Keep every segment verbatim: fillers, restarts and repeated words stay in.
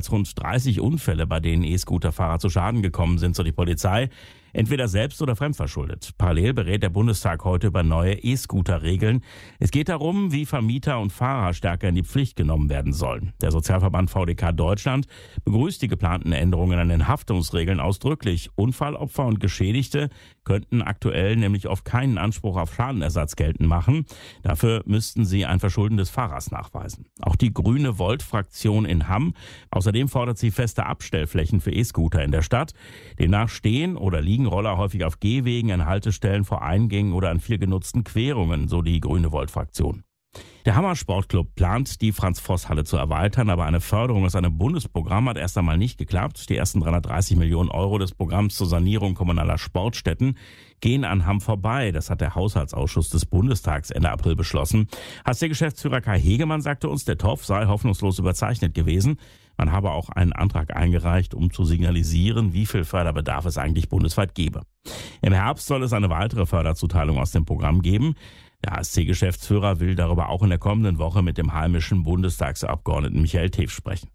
bereits rund dreißig Unfälle, bei denen E-Scooter-Fahrer zu Schaden gekommen sind, so die Polizei. Entweder selbst oder fremdverschuldet. Parallel berät der Bundestag heute über neue E-Scooter-Regeln. Es geht darum, wie Vermieter und Fahrer stärker in die Pflicht genommen werden sollen. Der Sozialverband V D K Deutschland begrüßt die geplanten Änderungen an den Haftungsregeln ausdrücklich. Unfallopfer und Geschädigte könnten aktuell nämlich oft keinen Anspruch auf Schadenersatz geltend machen. Dafür müssten sie ein Verschulden des Fahrers nachweisen. Auch die Grüne Volt-Fraktion in Hamm. Außerdem fordert sie feste Abstellflächen für E-Scooter in der Stadt. Demnach stehen oder liegen Roller häufig auf Gehwegen, an Haltestellen, vor Eingängen oder an viel genutzten Querungen, so die Grüne Volt-Fraktion. Der Hammer Sportclub plant, die Franz-Voss-Halle zu erweitern, aber eine Förderung aus einem Bundesprogramm hat erst einmal nicht geklappt. Die ersten dreihundertdreißig Millionen Euro des Programms zur Sanierung kommunaler Sportstätten gehen an Hamm vorbei. Das hat der Haushaltsausschuss des Bundestags Ende April beschlossen. H C Geschäftsführer Kai Hegemann sagte uns, der Topf sei hoffnungslos überzeichnet gewesen. Man habe auch einen Antrag eingereicht, um zu signalisieren, wie viel Förderbedarf es eigentlich bundesweit gebe. Im Herbst soll es eine weitere Förderzuteilung aus dem Programm geben. Der H S C-Geschäftsführer will darüber auch in der kommenden Woche mit dem heimischen Bundestagsabgeordneten Michael Tew sprechen.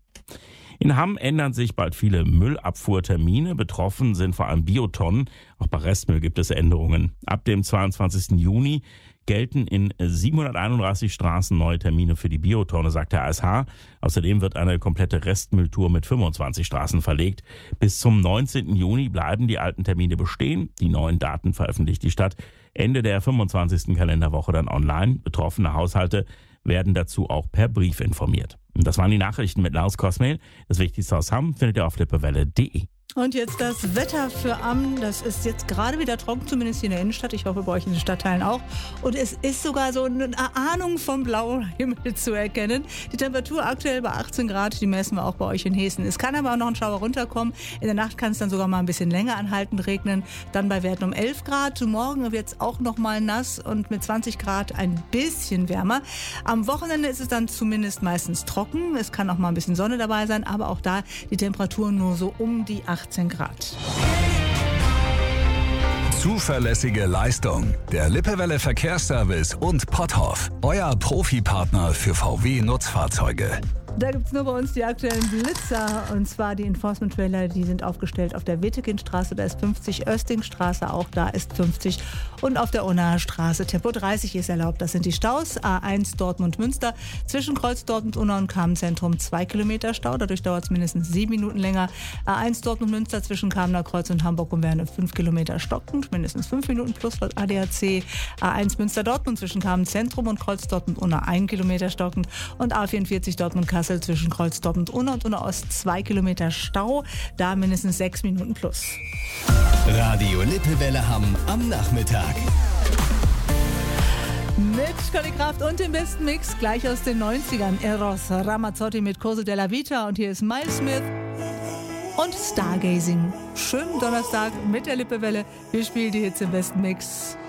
In Hamm ändern sich bald viele Müllabfuhrtermine. Betroffen sind vor allem Biotonnen. Auch bei Restmüll gibt es Änderungen. Ab dem zweiundzwanzigsten Juni gelten in siebenhunderteinunddreißig Straßen neue Termine für die Biotonne, sagt der A S H. Außerdem wird eine komplette Restmülltour mit fünfundzwanzig Straßen verlegt. Bis zum neunzehnten Juni bleiben die alten Termine bestehen. Die neuen Daten veröffentlicht die Stadt Ende der fünfundzwanzigsten Kalenderwoche dann online. Betroffene Haushalte werden dazu auch per Brief informiert. Und das waren die Nachrichten mit Lars Kosmehl. Das Wichtigste aus Hamm findet ihr auf lippewelle punkt de. Und jetzt das Wetter für Hamm. Das ist jetzt gerade wieder trocken, zumindest hier in der Innenstadt. Ich hoffe, bei euch in den Stadtteilen auch. Und es ist sogar so eine Ahnung vom blauen Himmel zu erkennen. Die Temperatur aktuell bei achtzehn Grad, die messen wir auch bei euch in Hessen. Es kann aber auch noch ein Schauer runterkommen. In der Nacht kann es dann sogar mal ein bisschen länger anhaltend regnen. Dann bei Werten um elf Grad. Morgen wird es auch noch mal nass und mit zwanzig Grad ein bisschen wärmer. Am Wochenende ist es dann zumindest meistens trocken. Es kann auch mal ein bisschen Sonne dabei sein, aber auch da die Temperatur nur so um die achtzehn Grad. Zuverlässige Leistung. Der Lippewelle Verkehrsservice und Potthoff. Euer Profipartner für V W-Nutzfahrzeuge. Da gibt es nur bei uns die aktuellen Blitzer, und zwar die Enforcement-Trailer, die sind aufgestellt auf der Wittekindstraße, da ist fünfzig, Östingstraße, auch da ist fünfzig, und auf der Unnaer Straße Tempo dreißig ist erlaubt. Das sind die Staus, A eins Dortmund-Münster, zwischen Kreuz Dortmund-Unna und Kamenz-Zentrum zwei Kilometer Stau, dadurch dauert es mindestens sieben Minuten länger. A eins Dortmund-Münster zwischen Kamener Kreuz und Hamburg und Werne fünf Kilometer stockend, mindestens fünf Minuten plus laut A D A C. A eins Münster-Dortmund zwischen Kamenz-Zentrum und Kreuz Dortmund-Unna ein Kilometer stockend, und A vierundvierzig Dortmund-Kassel zwischen Kreuz Dortmund-Unna und Unna Ost zwei Kilometer Stau, da mindestens sechs Minuten plus. Radio Lippewelle Hamm am Nachmittag. Mit Conny Kraft und dem besten Mix gleich aus den neunzigern. Eros Ramazzotti mit Cose della Vita, und hier ist Miles Smith und Stargazing. Schönen Donnerstag mit der Lippewelle. Wir spielen die Hits im besten Mix.